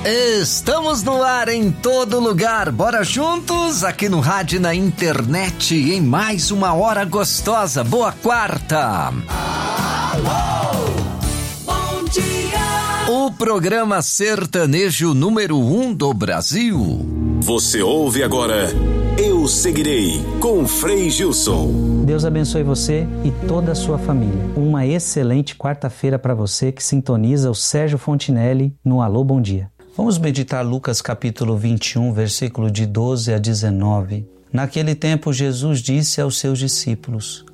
Estamos no ar em todo lugar. Bora juntos aqui no rádio e na internet em mais uma hora gostosa. Boa quarta. Alô, bom dia. O programa sertanejo número 1 do Brasil. Você ouve agora Eu Seguirei com Frei Gilson. Deus abençoe você e toda a sua família. Uma excelente quarta-feira para você que sintoniza o Sérgio Fontinelli no Alô Bom Dia. Vamos meditar Lucas capítulo 21, versículo de 12 a 19. Naquele tempo Jesus disse aos seus discípulos: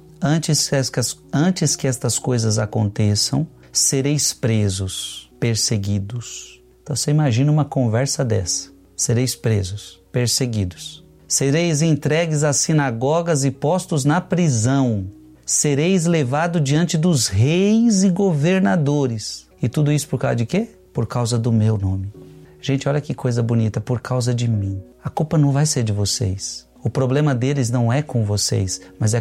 Antes que estas coisas aconteçam, sereis presos, perseguidos. Então você imagina uma conversa dessa. Sereis presos, perseguidos. Sereis entregues às sinagogas e postos na prisão. Sereis levados diante dos reis e governadores. E tudo isso por causa de quê? Por causa do meu nome. Gente, olha que coisa bonita, por causa de mim. A culpa não vai ser de vocês. O problema deles não é com vocês, mas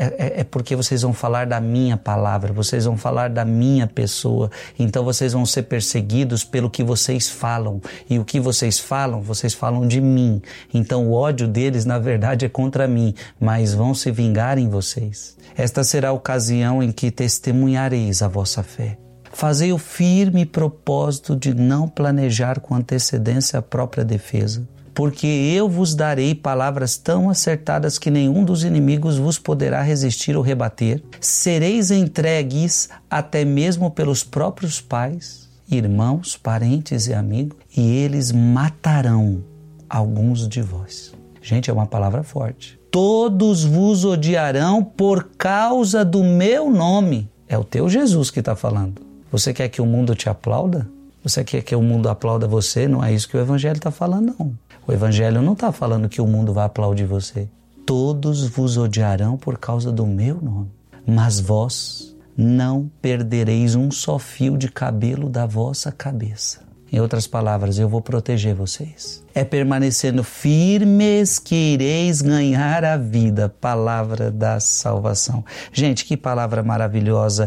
é porque vocês vão falar da minha palavra, vocês vão falar da minha pessoa. Então vocês vão ser perseguidos pelo que vocês falam. E o que vocês falam de mim. Então o ódio deles, na verdade, é contra mim, mas vão se vingar em vocês. Esta será a ocasião em que testemunhareis a vossa fé. Fazei o firme propósito de não planejar com antecedência a própria defesa, porque eu vos darei palavras tão acertadas que nenhum dos inimigos vos poderá resistir ou rebater. Sereis entregues até mesmo pelos próprios pais, irmãos, parentes e amigos, e eles matarão alguns de vós. Gente, é uma palavra forte. Todos vos odiarão por causa do meu nome. É o teu Jesus que está falando. Você quer que o mundo te aplauda? Você quer que o mundo aplauda você? Não é isso que o Evangelho está falando, não. O Evangelho não está falando que o mundo vai aplaudir você. Todos vos odiarão por causa do meu nome. Mas vós não perdereis um só fio de cabelo da vossa cabeça. Em outras palavras, eu vou proteger vocês. É permanecendo firmes que ireis ganhar a vida. Palavra da salvação. Gente, que palavra maravilhosa.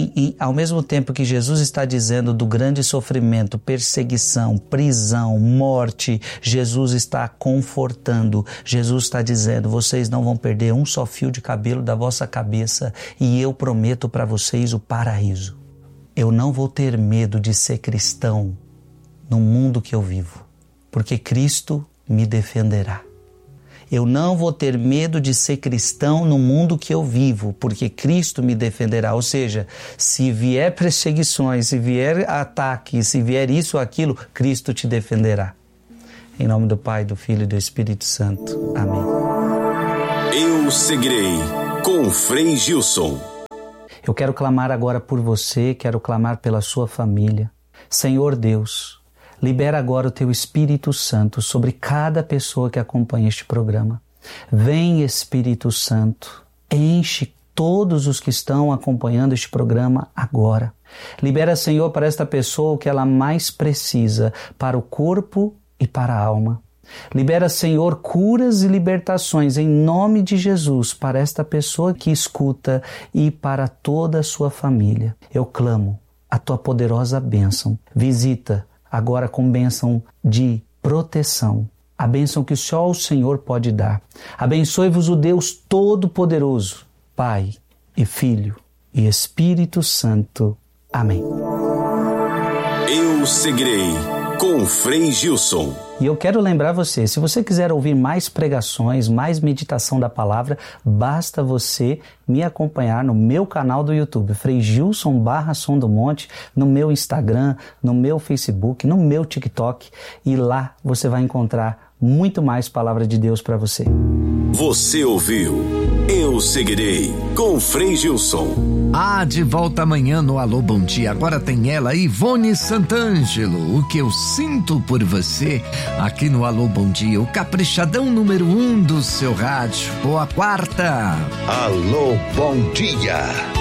Ao mesmo tempo que Jesus está dizendo do grande sofrimento, perseguição, prisão, morte, Jesus está confortando. Jesus está dizendo: vocês não vão perder um só fio de cabelo da vossa cabeça e eu prometo para vocês o paraíso. Eu não vou ter medo de ser cristão no mundo que eu vivo, porque Cristo me defenderá. Eu não vou ter medo de ser cristão no mundo que eu vivo, porque Cristo me defenderá. Ou seja, se vier perseguições, se vier ataques, se vier isso ou aquilo, Cristo te defenderá. Em nome do Pai, do Filho e do Espírito Santo. Amém. Eu Seguirei com Frei Gilson. Eu quero clamar agora por você, quero clamar pela sua família. Senhor Deus, libera agora o Teu Espírito Santo sobre cada pessoa que acompanha este programa. Vem, Espírito Santo, enche todos os que estão acompanhando este programa agora. Libera, Senhor, para esta pessoa o que ela mais precisa, para o corpo e para a alma. Libera, Senhor, curas e libertações em nome de Jesus para esta pessoa que escuta e para toda a sua família. Eu clamo a Tua poderosa bênção. Visita agora com bênção de proteção, a bênção que só o Senhor pode dar. Abençoe-vos o Deus Todo-Poderoso, Pai e Filho e Espírito Santo. Amém. Eu Seguirei com Frei Gilson. E eu quero lembrar você, se você quiser ouvir mais pregações, mais meditação da palavra, basta você me acompanhar no meu canal do YouTube, Frei Gilson /Som do Monte, no meu Instagram, no meu Facebook, no meu TikTok, e lá você vai encontrar muito mais palavra de Deus para você. Você ouviu Eu Seguirei com Frei Gilson. De volta amanhã no Alô Bom Dia. Agora tem ela, Ivone Santângelo. O que eu sinto por você aqui no Alô Bom Dia. O caprichadão número 1 do seu rádio. Boa quarta. Alô Bom Dia.